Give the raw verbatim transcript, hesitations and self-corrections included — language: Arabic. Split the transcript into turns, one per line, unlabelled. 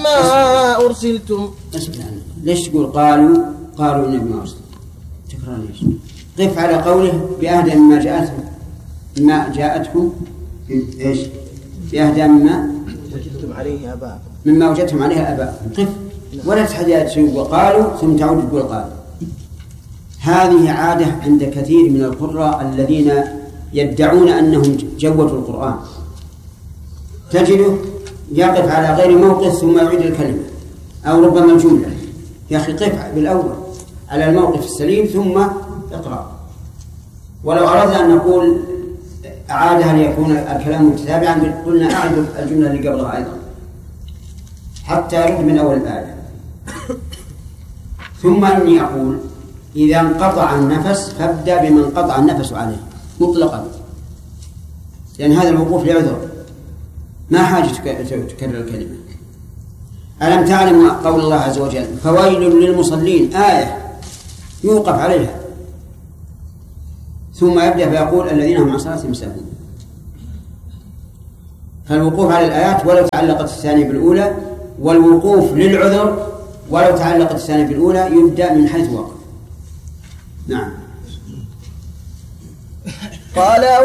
ما أرسلتم.
ليش تقول قالوا قالوا النبي ما أرسل؟ تكرار ليش؟ قف على قوله بأهدى مما جاءتهم ما جاءتهم إيش؟ بأهدى مما
وجدتم عليه آباءكم
مما وجدتم عليه آباءكم. قف ولا تحدث وقالوا ثم تعود تقول قالوا. هذه عادة عند كثير من القراء الذين يدعون أنهم جودوا القرآن، تجده يقف على غير موقف ثم يعيد الكلمة أو ربما الجملة. يا أخي قف بالأول على الموقف السليم ثم اقرأ. ولو أردنا أن نقول أعادها ليكون الكلام متتابعا قلنا أعد الجملة اللي قبلها أيضا حتى يرد من أول الآية. ثم إني أقول إذا انقطع النفس فابدأ بمن انقطع النفس عليه مطلقا، لأن هذا الوقوف لعذر ما حاجة تكرر الكلمة. ألم تعلم قول الله عز وجل فويل للمصلين آية يوقف عليها ثم يبدأ فيقول الذين هم عن صلاتهم ساهون. فالوقوف على الآيات ولو تعلقت الثانية بالأولى، والوقوف للعذر ولو تعلقت الثانية بالأولى يبدأ من حيث وقف. نعم.
قال